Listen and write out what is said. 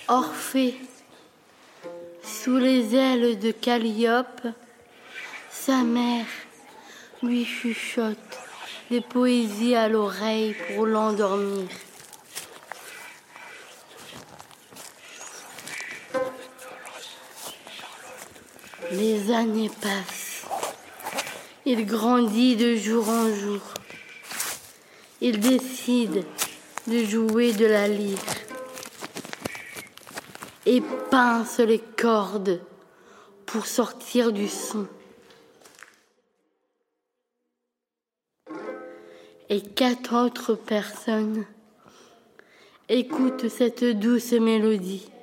Orphée, sous les ailes de Calliope, sa mère lui chuchote des poésies à l'oreille pour l'endormir. Les années passent. Il grandit de jour en jour. Il décide de jouer de la lyre et pince les cordes pour sortir du son. Et 4 autres personnes écoutent cette douce mélodie.